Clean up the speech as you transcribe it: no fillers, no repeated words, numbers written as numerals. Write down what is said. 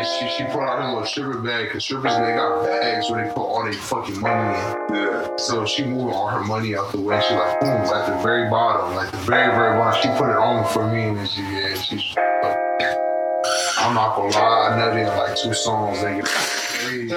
she put out her little stripper bag, because strippers, they got bags where they put all their fucking money in. Yeah. So she moved all her money out the way. She like, boom, at the very bottom, like the very, very bottom. She put it on for me, and then she's I'm not gonna lie, I nutted in like 2 songs. They get